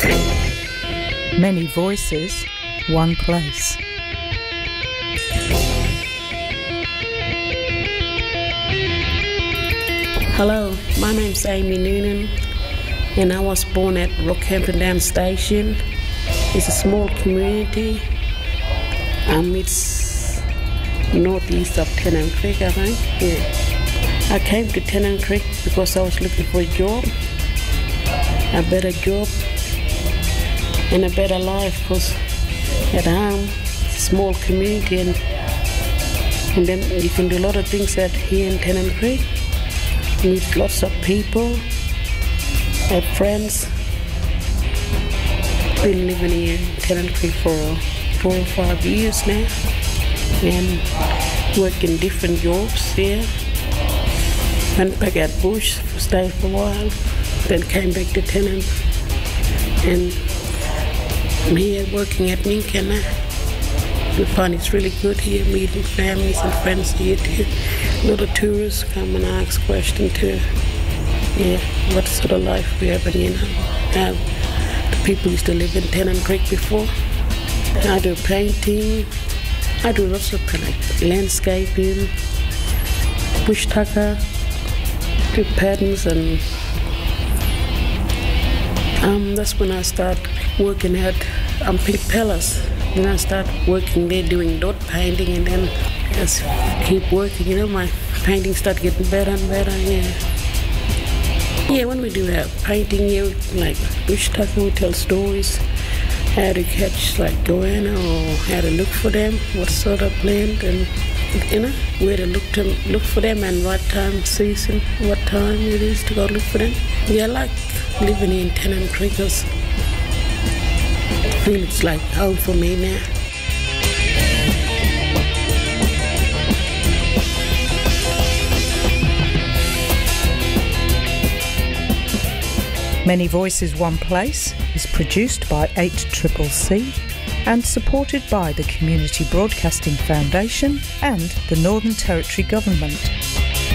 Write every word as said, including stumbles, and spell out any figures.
Many voices, one place. Hello, my name's Amy Noonan, and I was born at Rockhampton Dam Station. It's a small community. Um, it's northeast of Tennant Creek, I think. Yeah. I came to Tennant Creek because I was looking for a job, a better job, and a better life. Because at home, it's a small community, and and then you can do a lot of things at here in Tennant Creek. Meet lots of people, have friends. Been living here in Tennant Creek for four or five years now, and work in different jobs here. Went back at Bush, stayed for a while, then came back to Tennant, and I'm here working at Ninkana. I find it's really good here, meeting families and friends here too. A lot of tourists come and ask questions too. Yeah, what sort of life we have, and you know, how the people used to live in Tennant Creek before. I do painting, I do lots of like landscaping, bush tucker, do patterns, and um, that's when I start working at um, Pink Palace. Then I start working there doing dot painting, and then just keep working. You know, my painting start getting better and better. Yeah. Yeah, when we do our painting, yeah, like bush tucker, we tell stories, how to catch like goanna, or how to look for them, what sort of plant, and you know, where to look to look for them, and what time, season, what time it is to go look for them. Yeah, I like living in Tennant Creek because I feel it's like home for me now. Many Voices, One Place is produced by eight C C C and supported by the Community Broadcasting Foundation and the Northern Territory Government.